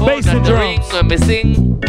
bass and the ring drums. when we sing.